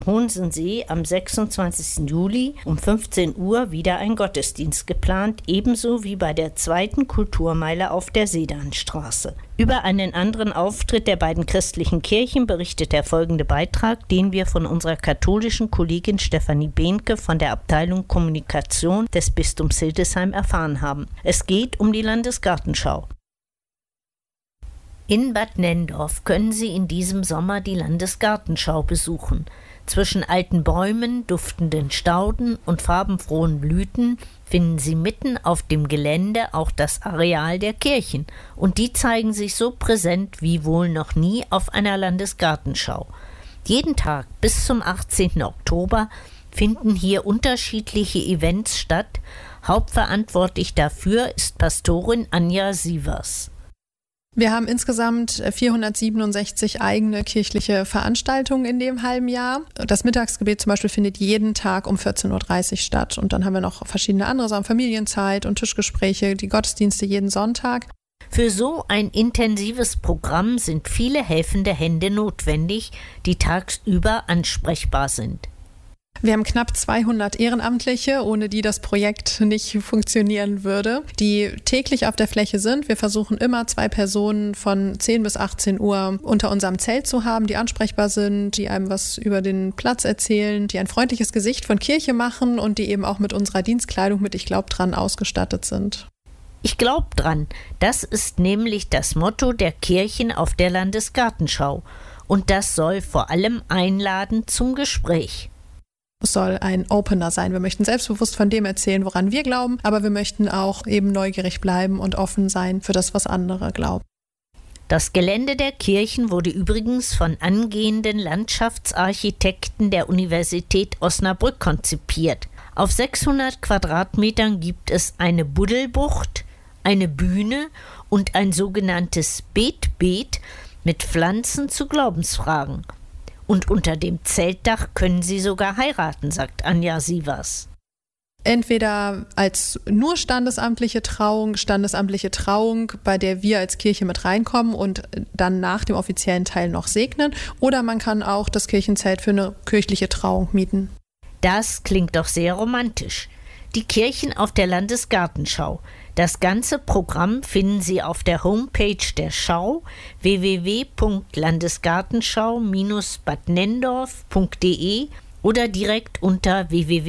Hohensensee am 26. Juli um 15 Uhr wieder ein Gottesdienst geplant, ebenso wie bei der zweiten Kulturmeile auf der Sedanstraße. Über einen anderen Auftritt der beiden christlichen Kirchen berichtet der folgende Beitrag, den wir von unserer katholischen Kollegin Stefanie Behnke von der Abteilung Kommunikation des Bistums Hildesheim erfahren haben. Es geht um die Landesgartenschau. In Bad Nenndorf können Sie in diesem Sommer die Landesgartenschau besuchen. Zwischen alten Bäumen, duftenden Stauden und farbenfrohen Blüten finden Sie mitten auf dem Gelände auch das Areal der Kirchen. Und die zeigen sich so präsent wie wohl noch nie auf einer Landesgartenschau. Jeden Tag bis zum 18. Oktober finden hier unterschiedliche Events statt. Hauptverantwortlich dafür ist Pastorin Anja Sievers. Wir haben insgesamt 467 eigene kirchliche Veranstaltungen in dem halben Jahr. Das Mittagsgebet zum Beispiel findet jeden Tag um 14.30 Uhr statt. Und dann haben wir noch verschiedene andere Sachen, Familienzeit und Tischgespräche, die Gottesdienste jeden Sonntag. Für so ein intensives Programm sind viele helfende Hände notwendig, die tagsüber ansprechbar sind. Wir haben knapp 200 Ehrenamtliche, ohne die das Projekt nicht funktionieren würde, die täglich auf der Fläche sind. Wir versuchen immer 2 Personen von 10 bis 18 Uhr unter unserem Zelt zu haben, die ansprechbar sind, die einem was über den Platz erzählen, die ein freundliches Gesicht von Kirche machen und die eben auch mit unserer Dienstkleidung mit Ich glaub dran ausgestattet sind. Ich glaub dran, das ist nämlich das Motto der Kirchen auf der Landesgartenschau. Und das soll vor allem einladen zum Gespräch. Es soll ein Opener sein. Wir möchten selbstbewusst von dem erzählen, woran wir glauben, aber wir möchten auch eben neugierig bleiben und offen sein für das, was andere glauben. Das Gelände der Kirchen wurde übrigens von angehenden Landschaftsarchitekten der Universität Osnabrück konzipiert. Auf 600 Quadratmetern gibt es eine Buddelbucht, eine Bühne und ein sogenanntes Betbeet mit Pflanzen zu Glaubensfragen. Und unter dem Zeltdach können Sie sogar heiraten, sagt Anja Sievers. Entweder als nur standesamtliche Trauung, bei der wir als Kirche mit reinkommen und dann nach dem offiziellen Teil noch segnen, oder man kann auch das Kirchenzelt für eine kirchliche Trauung mieten. Das klingt doch sehr romantisch. Die Kirchen auf der Landesgartenschau. Das ganze Programm finden Sie auf der Homepage der Schau www.landesgartenschau-badnenndorf.de oder direkt unter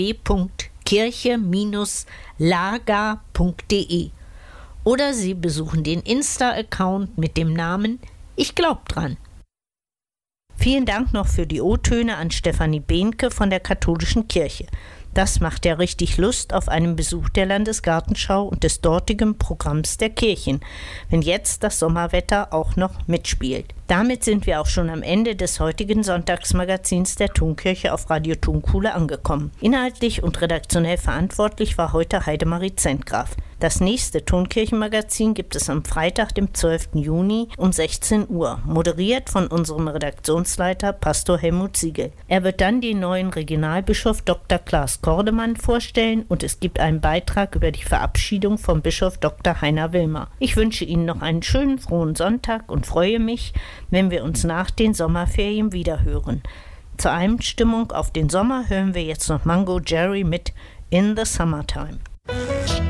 www.kirche-lager.de. Oder Sie besuchen den Insta-Account mit dem Namen Ich glaub dran. Vielen Dank noch für die O-Töne an Stefanie Behnke von der Katholischen Kirche. Das macht ja richtig Lust auf einen Besuch der Landesgartenschau und des dortigen Programms der Kirchen, wenn jetzt das Sommerwetter auch noch mitspielt. Damit sind wir auch schon am Ende des heutigen Sonntagsmagazins der Tonkirche auf Radio Tonkuhle angekommen. Inhaltlich und redaktionell verantwortlich war heute Heidemarie Zentgraf. Das nächste Tonkirchenmagazin gibt es am Freitag, dem 12. Juni um 16 Uhr, moderiert von unserem Redaktionsleiter Pastor Helmut Siegel. Er wird dann den neuen Regionalbischof Dr. Klaas Kordemann vorstellen und es gibt einen Beitrag über die Verabschiedung vom Bischof Dr. Heiner Wilmer. Ich wünsche Ihnen noch einen schönen, frohen Sonntag und freue mich, wenn wir uns nach den Sommerferien wiederhören. Zur Einstimmung auf den Sommer hören wir jetzt noch Mango Jerry mit In the Summertime.